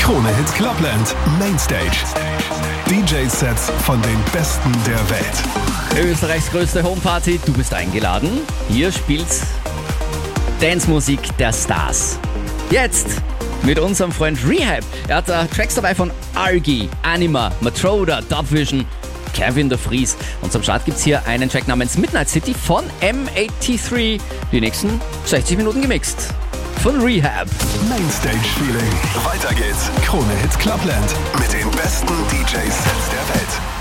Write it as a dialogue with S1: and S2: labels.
S1: Krone Hit Clubland Mainstage. DJ-Sets von den Besten der Welt.
S2: Österreichs größte Homeparty, du bist eingeladen. Hier spielt Dance-Musik der Stars. Jetzt mit unserem Freund Rehab. Er hat Tracks dabei von Argy, Anima, Matroda, Dubvision, Kevin de Vries. Und zum Start gibt's hier einen Track namens Midnight City von M83. Die nächsten 60 Minuten gemixt. Von Rehab.
S1: Mainstage Feeling. Weiter geht's. Krone Hit Clubland mit den besten DJ-Sets der Welt.